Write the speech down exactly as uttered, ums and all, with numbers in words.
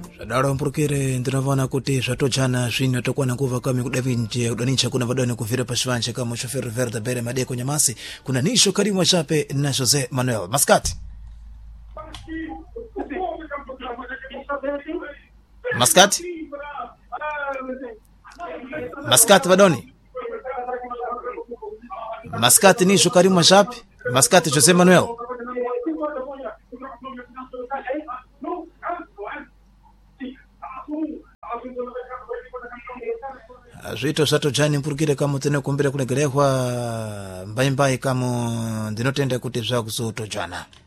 Daro mpurukire ndinavana kuti zvatochana zvino tokwana kuva kami kudavinje udanicha kuna vadani kuvira pashivanje kama shoferi Verda Bere Madeko Nyamasi kuna nisho Karimu Chape na Jose Manuel Mascati Mascati Mascati vadoni Mascati nisho Karimu Chape Mascati Jose Manuel Zvito zvato jani mpurukire kama tene kumbira kunegerehwa mbaimbai kama ndinotenda kuti zvakuzoto jana